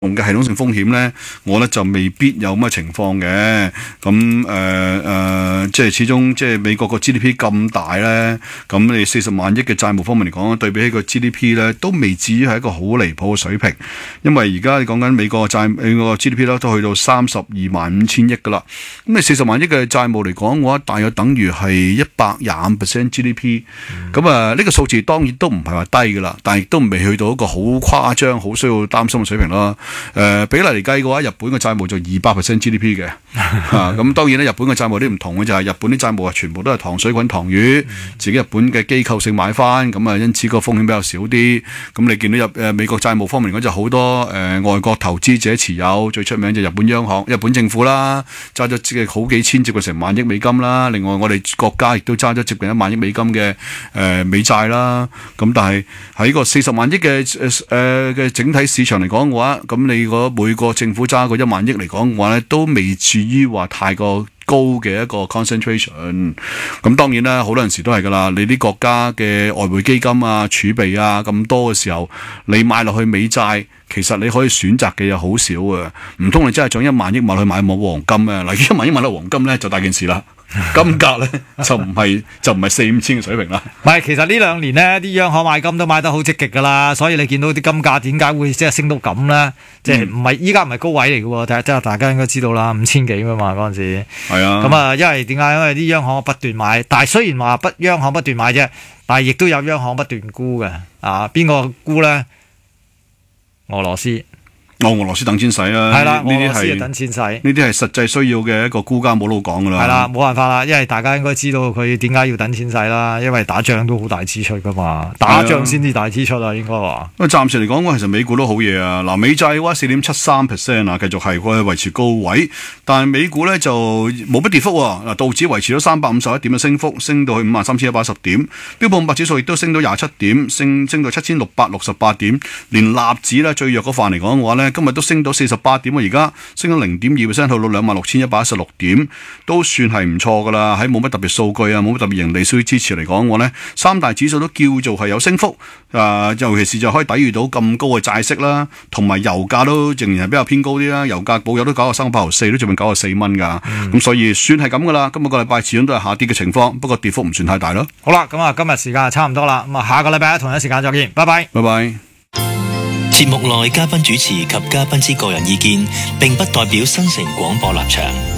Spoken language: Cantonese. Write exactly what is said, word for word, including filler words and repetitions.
嘅系統性風險咧，我咧就未必有咁嘅情況嘅。咁誒誒，即係始終即係美國個 G D P 咁大咧，咁你四十萬億嘅債務方面嚟講，對比起個 G D P 咧，都未至於係一個好離譜嘅水平。因為而家你講緊美國嘅債美國 G D P 咧，都去到三十二萬五千億噶啦。咁你四十萬億嘅債務嚟講，我覺得大約等於係一百廿五 percent G D P。咁啊，呢個數字當然都唔係話低噶啦，但係亦都未去到一個好誇張、好需要擔心嘅水平啦。誒、呃、比例嚟計嘅話，日本嘅債務就二百 percent G D P 嘅，啊咁當然咧，日本嘅債務啲唔同嘅就係、是、日本啲債務啊，全部都係糖水滾糖魚，自己日本嘅機構性買翻，咁啊因此個風險比較少啲。咁你見到日誒美國債務方面嚟講就好多誒、呃、外國投資者持有，最出名就日本央行、日本政府啦，揸咗接好幾千接近成萬億美金啦。另外我哋國家亦都揸咗接近一萬億美金嘅誒、呃、美債啦。咁但係喺個四十萬億嘅誒誒嘅整體市場嚟講嘅話，咁你個每個政府揸個一萬億嚟講嘅話咧，都未至於話太過高嘅一個 concentration。咁當然啦，好多陣時都係噶啦。你啲國家嘅外匯基金啊、儲備啊咁多嘅時候，你買落去美債，其實你可以選擇嘅嘢好少啊。唔通你真係將一萬億買去買冇黃金啊？嗱，一萬億買到黃金咧，就大件事啦。金價咧就唔係就唔係四五千嘅水平啦。 唔係，其實呢兩年呢啲央行買金都買得好積極噶啦，所以你見到啲金價點解會即係升到咁咧？即係唔係依家唔係高位嚟嘅喎，但係即係大家應該知道啦，五千幾㗎嘛嗰陣時。係啊。咁啊，因為點解？因為啲央行不斷買，但係雖然話不央行不斷買啫，但係亦都有央行不斷沽嘅。啊，邊個沽咧？俄羅斯。 哦，俄羅斯等錢使啊！ 係啦， 呢啲俄羅斯等錢使，呢啲係實際需要嘅一個沽家冇路講噶啦。 係啦，冇辦法啦，因為大家應該知道佢點解要等錢使啦，因為打仗都好大支出噶嘛，打仗先至大支出啊，應該話。咁暫時嚟講，其實美股都好嘢啊！嗱，美債嘅話四點七三 percent 啊，繼續係佢維持高位，但係美股咧就冇乜跌幅喎。嗱，道指維持咗三百五十一點嘅升幅，升到去五萬三千一百一十點，標普五百指數亦都升到廿七點，升升到七千六百六十八點，連納指咧最弱嗰範嚟講嘅話咧，今日都升到四十八點啊！而家升咗零點二 percent，去到兩萬六千一百一十六點，都算係唔錯噶啦。喺冇乜特別數據啊，冇乜特別盈利需要支持嚟講，我呢三大指數都叫做係有升幅。啊、呃，尤其是就可以抵禦到咁高嘅債息啦，同埋油價都仍然係比較偏高啲啦。油價保有都九個三個八毫四，都接近九個四蚊噶。咁、嗯、所以算係咁噶啦。今日個禮拜始終都係下跌嘅情況，不過跌幅唔算太大咯。 好啦，咁啊，今日時間就差唔多啦。咁啊，下個禮拜同一時間再見，拜拜， 拜拜。 節目內嘉賓主持及嘉賓之個人意見，並不代表新城廣播立場。